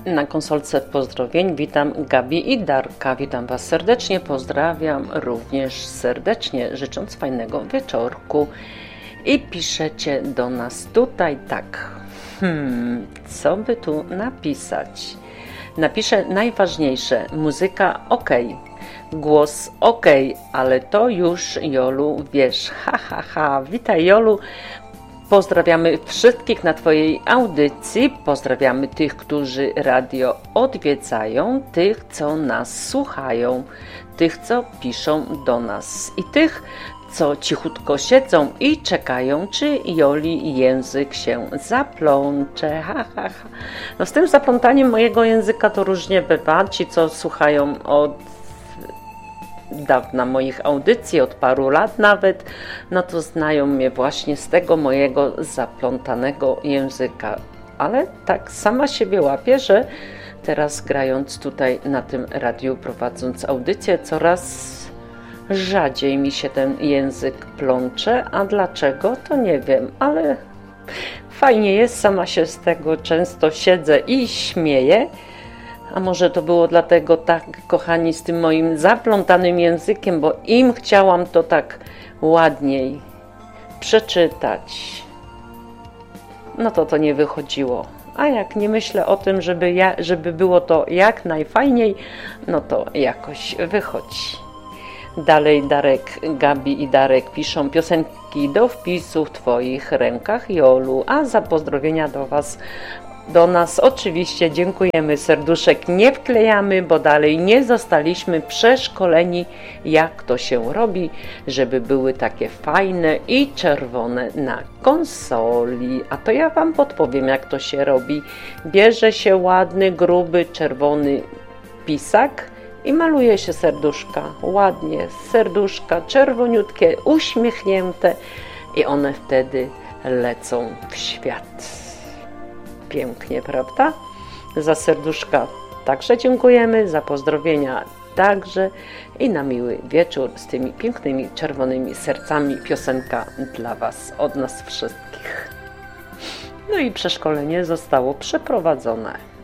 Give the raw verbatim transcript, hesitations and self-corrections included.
Na konsolce pozdrowień witam Gabi i Darka. Witam Was serdecznie, pozdrawiam również serdecznie, życząc fajnego wieczorku. I piszecie do nas tutaj tak. Hmm, co by tu napisać? Napiszę najważniejsze. Muzyka ok, głos ok, ale to już Jolu wiesz. Ha, ha, ha. Witaj Jolu. Pozdrawiamy wszystkich na Twojej audycji, pozdrawiamy tych, którzy radio odwiedzają, tych, co nas słuchają, tych, co piszą do nas i tych, co cichutko siedzą i czekają, czy Joli język się zaplącze. Ha, ha, ha. No z tym zaplątaniem mojego języka to różnie bywa. Ci, co słuchają od dawna moich audycji, od paru lat nawet, no to znają mnie właśnie z tego mojego zaplątanego języka. Ale tak sama siebie łapię, że teraz grając tutaj na tym radiu, prowadząc audycję, coraz rzadziej mi się ten język plącze, a dlaczego to nie wiem, ale fajnie jest, sama się z tego często siedzę i śmieję. A może to było dlatego tak, kochani, z tym moim zaplątanym językiem, bo im chciałam to tak ładniej przeczytać. No to to nie wychodziło. A jak nie myślę o tym, żeby, ja, żeby było to jak najfajniej, no to jakoś wychodzi. Dalej Darek, Gabi i Darek piszą piosenki do wpisu w Twoich rękach, Jolu, a za pozdrowienia do Was Do nas oczywiście dziękujemy, serduszek nie wklejamy, bo dalej nie zostaliśmy przeszkoleni, jak to się robi, żeby były takie fajne i czerwone na konsoli. A to ja Wam podpowiem, jak to się robi. Bierze się ładny, gruby, czerwony pisak i maluje się serduszka. Ładnie, serduszka czerwoniutkie, uśmiechnięte i one wtedy lecą w świat. Pięknie, prawda? Za serduszka także dziękujemy, za pozdrowienia także i na miły wieczór z tymi pięknymi czerwonymi sercami piosenka dla Was, od nas wszystkich. No i przeszkolenie zostało przeprowadzone.